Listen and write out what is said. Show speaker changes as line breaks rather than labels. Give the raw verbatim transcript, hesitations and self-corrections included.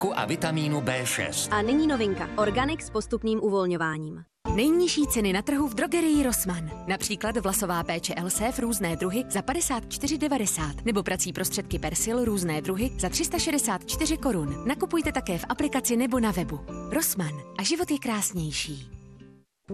a vitamínu bé šest.
A nyní novinka. Organic s postupným uvolňováním.
Nejnižší ceny na trhu v drogerii Rossmann. Například vlasová péče Elsef různé druhy za padesát čtyři devadesát nebo prací prostředky Persil různé druhy za tři sta šedesát čtyři korun. Nakupujte také v aplikaci nebo na webu. Rossmann a život je krásnější.